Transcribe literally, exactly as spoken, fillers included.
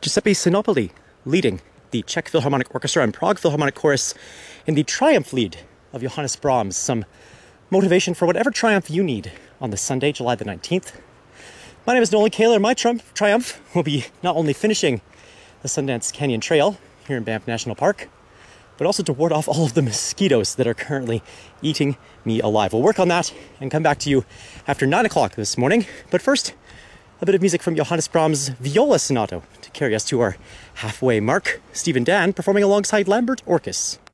Giuseppe Sinopoli leading the Czech Philharmonic Orchestra and Prague Philharmonic Chorus in the Triumph Lied of Johannes Brahms. Some motivation for whatever triumph you need on this Sunday, July the nineteenth. My name is Nolan Kaler. My triumph, triumph will be not only finishing the Sundance Canyon Trail here in Banff National Park, but also to ward off all of the mosquitoes that are currently eating me alive. We'll work on that and come back to you after nine o'clock this morning. But first, a bit of music from Johannes Brahms' Viola Sonato to carry us to our halfway mark. Stephen Dan performing alongside Lambert Orkis.